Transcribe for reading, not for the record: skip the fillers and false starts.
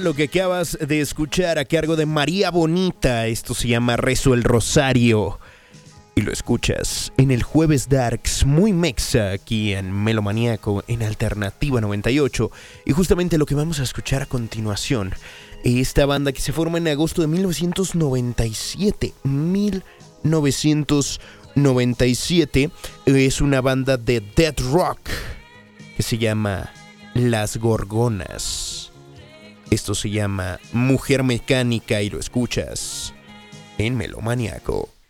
Lo que acabas de escuchar a cargo de María Bonita, esto se llama Rezo el Rosario. Y lo escuchas en el Jueves Darks, muy mexa, aquí en Melomaníaco, en Alternativa 98. Y justamente lo que vamos a escuchar a continuación, esta banda que se forma en agosto de 1997. 1997 es una banda de death rock que se llama Las Gorgonas. Esto se llama Mujer Mecánica y lo escuchas en Melomaníaco.